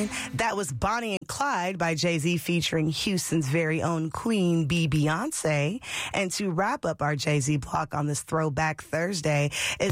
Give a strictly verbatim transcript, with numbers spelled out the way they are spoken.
right. That was Bonnie and Clyde by Jay-Z featuring Houston's very own Queen Bee Beyonce. And to wrap up our Jay-Z block on this Throwback Thursday is